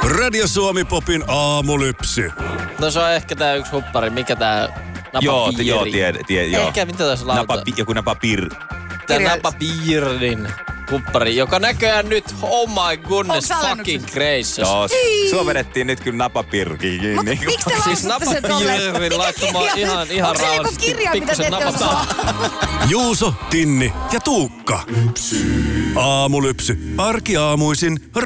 Radio Suomi Popin aamulypsy. No se on ehkä tää yksi huppari. Mikä tää napapiiri? Joo, joo. Ehkä, mitä tässä lauta? Joku napapir. Tää napapiirin huppari, joka näköjään nyt, oh my goodness, fucking gracious. Joo, sua vedettiin nyt kyllä napapirkiin kiinni. Miksi te Siis lausutte sen tolleen? napapiirin laittamaan ihan rauhallisesti. Onko se joku kirja, mitä te ette osaa? Juuso, Tinni ja Tuukka. Aamulypsy. Arkiaamuisin